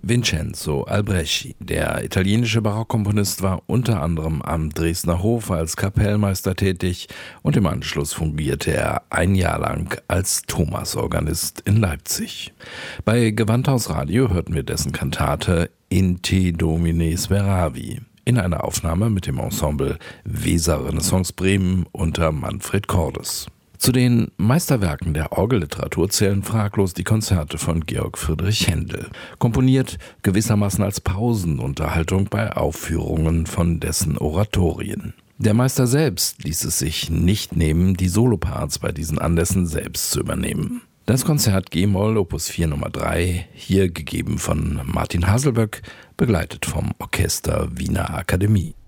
Vincenzo Albreschi, der italienische Barockkomponist, war unter anderem am Dresdner Hof als Kapellmeister tätig und im Anschluss fungierte er ein Jahr lang als Thomasorganist in Leipzig. Bei Gewandhaus Radio hörten wir dessen Kantate In te Domine speravi in einer Aufnahme mit dem Ensemble Weser Renaissance Bremen unter Manfred Cordes. Zu den Meisterwerken der Orgelliteratur zählen fraglos die Konzerte von Georg Friedrich Händel, komponiert gewissermaßen als Pausenunterhaltung bei Aufführungen von dessen Oratorien. Der Meister selbst ließ es sich nicht nehmen, die Soloparts bei diesen Anlässen selbst zu übernehmen. Das Konzert G-Moll Opus 4 Nummer 3, hier gegeben von Martin Haselböck, begleitet vom Orchester Wiener Akademie.